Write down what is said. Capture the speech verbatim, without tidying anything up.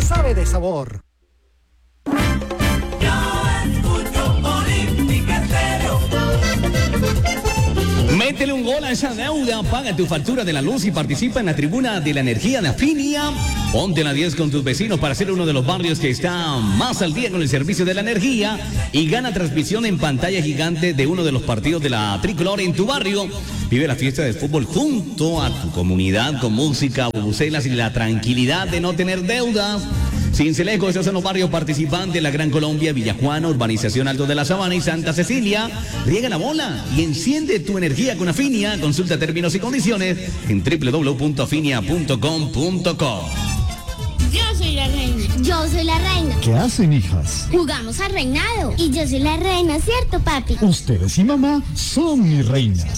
sabe de sabor. Métele un gol a esa deuda, paga tu factura de la luz y participa en la tribuna de la energía de Afinia. Ponte en la diez con tus vecinos para ser uno de los barrios que está más al día con el servicio de la energía y gana transmisión en pantalla gigante de uno de los partidos de la tricolor en tu barrio. Vive la fiesta del fútbol junto a tu comunidad con música, bubucelas y la tranquilidad de no tener deudas. Cincelejo, estos son los barrios participantes: La Gran Colombia, Villajuana, Urbanización Alto de la Sabana y Santa Cecilia. Riega la bola y enciende tu energía con Afinia. Consulta términos y condiciones en doble u doble u doble u punto afinia punto com punto co. Yo soy la reina. Yo soy la reina. ¿Qué hacen, hijas? Jugamos al reinado. Y yo soy la reina, ¿cierto, papi? Ustedes y mamá son mis reinas.